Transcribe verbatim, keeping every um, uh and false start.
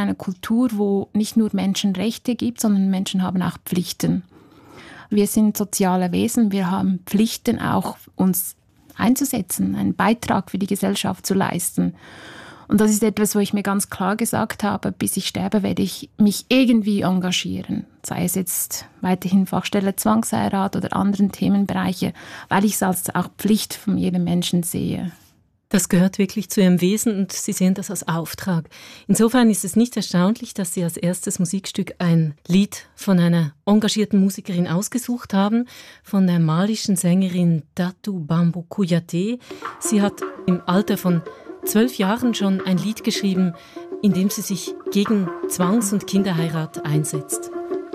einer Kultur, wo nicht nur Menschen Rechte gibt, sondern Menschen haben auch Pflichten. Wir sind soziale Wesen, wir haben Pflichten auch, uns einzusetzen, einen Beitrag für die Gesellschaft zu leisten. Und das ist etwas, wo ich mir ganz klar gesagt habe, bis ich sterbe, werde ich mich irgendwie engagieren. Sei es jetzt weiterhin Fachstelle Zwangsheirat oder anderen Themenbereiche, weil ich es als auch Pflicht von jedem Menschen sehe. Das gehört wirklich zu Ihrem Wesen und Sie sehen das als Auftrag. Insofern ist es nicht erstaunlich, dass Sie als erstes Musikstück ein Lied von einer engagierten Musikerin ausgesucht haben, von der malischen Sängerin Datou Bambou Kouyaté. Sie hat im Alter von zwölf Jahren schon ein Lied geschrieben, in dem sie sich gegen Zwangs- und Kinderheirat einsetzt.